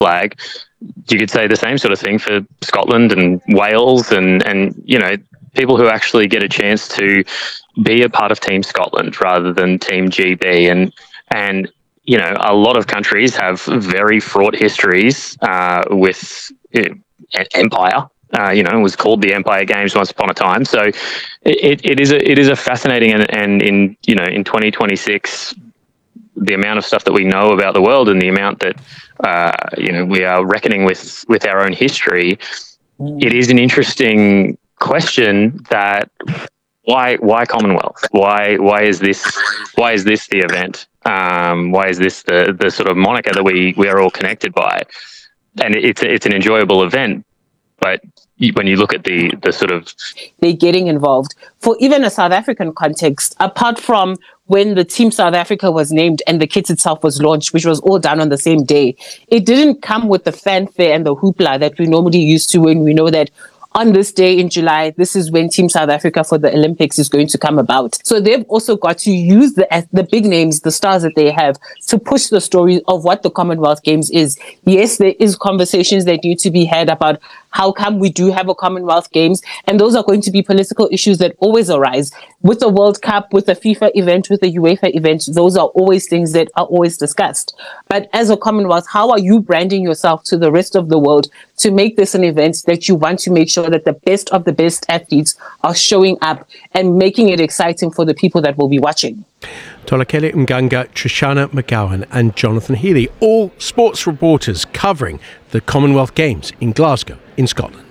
flag. You could say the same sort of thing for Scotland and Wales and people who actually get a chance to be a part of Team Scotland rather than Team GB. And a lot of countries have very fraught histories with empire. It was called the Empire Games once upon a time. So it is a fascinating and in 2026, the amount of stuff that we know about the world and the amount that we are reckoning with our own history. It is an interesting question that why Commonwealth? Why is this the event? Why is this the sort of moniker that we are all connected by? And it's an enjoyable event, but when you look at the sort of... They're getting involved. For even a South African context, apart from when the Team South Africa was named and the kit itself was launched, which was all done on the same day, it didn't come with the fanfare and the hoopla that we normally used to when we know that on this day in July, this is when Team South Africa for the Olympics is going to come about. So they've also got to use the big names, the stars that they have, to push the story of what the Commonwealth Games is. Yes, there is conversations that need to be had about how come we do have a Commonwealth Games, and those are going to be political issues that always arise. With the World Cup, with the FIFA event, with the UEFA event, those are always things that are always discussed. But as a Commonwealth, how are you branding yourself to the rest of the world to make this an event that you want to make sure that the best of the best athletes are showing up and making it exciting for the people that will be watching? Tolakele Mganga, Trishana McGowan and Jonathan Healy, all sports reporters covering the Commonwealth Games in Glasgow in Scotland.